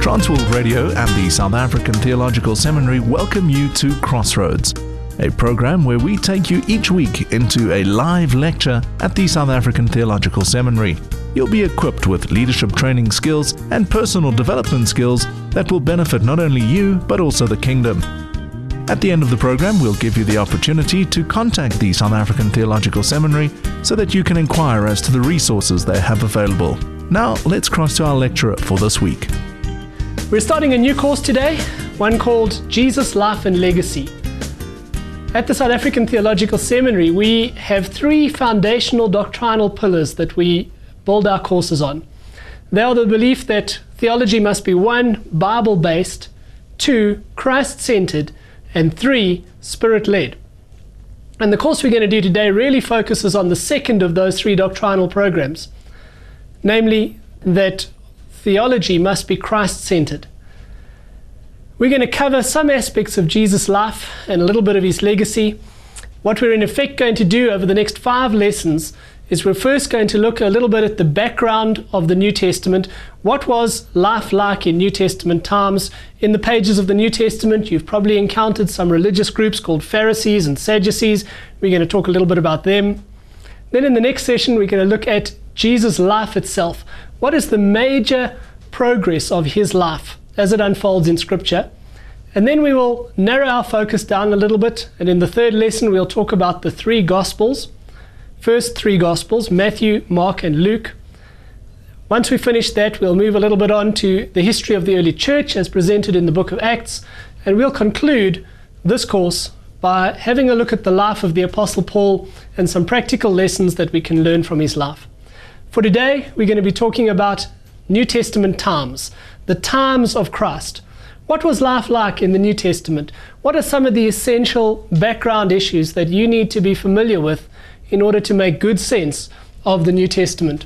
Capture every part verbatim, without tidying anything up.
Transworld Radio and the South African Theological Seminary welcome you to Crossroads, a program where we take you each week into a live lecture at the South African Theological Seminary. You'll be equipped with leadership training skills and personal development skills that will benefit not only you, but also the kingdom. At the end of the program, we'll give you the opportunity to contact the South African Theological Seminary so that you can inquire as to the resources they have available. Now, let's cross to our lecturer for this week. We're starting a new course today, one called Jesus, Life and Legacy. At the South African Theological Seminary, we have three foundational doctrinal pillars that we build our courses on. They are the belief that theology must be one, Bible-based, two, Christ-centered, and three, Spirit-led. And the course we're going to do today really focuses on the second of those three doctrinal programs, namely that theology must be Christ-centered. We're going to cover some aspects of Jesus' life and a little bit of his legacy. What we're in effect going to do over the next five lessons is we're first going to look a little bit at the background of the New Testament. What was life like in New Testament times? In the pages of the New Testament, you've probably encountered some religious groups called Pharisees and Sadducees. We're going to talk a little bit about them. Then in the next session, we're going to look at Jesus' life itself. What is the major progress of his life as it unfolds in Scripture? And then we will narrow our focus down a little bit. And in the third lesson, we'll talk about the three Gospels. First three Gospels, Matthew, Mark, and Luke. Once we finish that, we'll move a little bit on to the history of the early church as presented in the book of Acts. And we'll conclude this course by having a look at the life of the Apostle Paul and some practical lessons that we can learn from his life. For today, we're going to be talking about New Testament times, the times of Christ. What was life like in the New Testament? What are some of the essential background issues that you need to be familiar with in order to make good sense of the New Testament?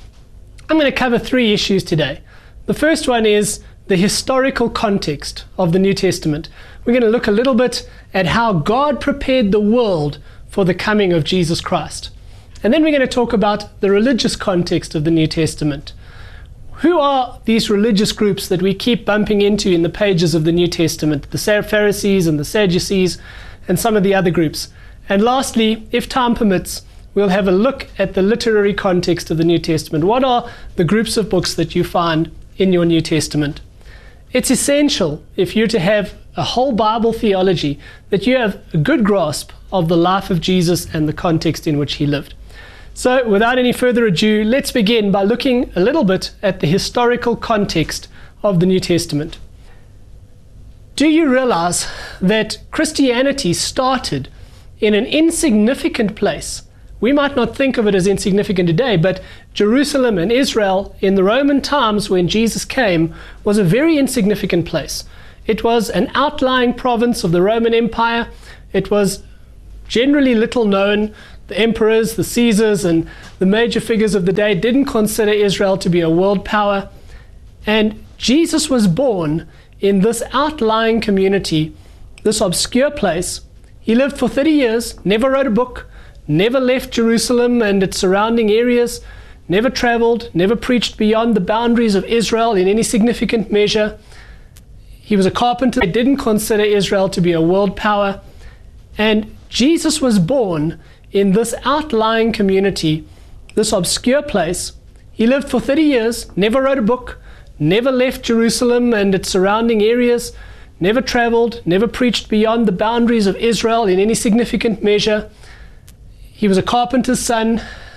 I'm going to cover three issues today. The first one is the historical context of the New Testament. We're going to look a little bit at how God prepared the world for the coming of Jesus Christ. And then we're going to talk about the religious context of the New Testament. Who are these religious groups that we keep bumping into in the pages of the New Testament? The Pharisees and the Sadducees and some of the other groups. And lastly, if time permits, we'll have a look at the literary context of the New Testament. What are the groups of books that you find in your New Testament? It's essential, if you're to have a whole Bible theology, that you have a good grasp of the life of Jesus and the context in which he lived. So without any further ado, let's begin by looking a little bit at the historical context of the New Testament. Do you realize that Christianity started in an insignificant place? We might not think of it as insignificant today, but Jerusalem and Israel in the Roman times when Jesus came was a very insignificant place. It was an outlying province of the Roman Empire. It was generally little known. The emperors, the Caesars, and the major figures of the day didn't consider Israel to be a world power. And Jesus was born in this outlying community, this obscure place. He lived for thirty years, never wrote a book, never left Jerusalem and its surrounding areas, never traveled, never preached beyond the boundaries of Israel in any significant measure. He was a carpenter. They didn't consider Israel to be a world power. And Jesus was born in this outlying community, this obscure place. He lived for thirty years, never wrote a book, never left Jerusalem and its surrounding areas, never traveled, never preached beyond the boundaries of Israel in any significant measure. He was a carpenter's son.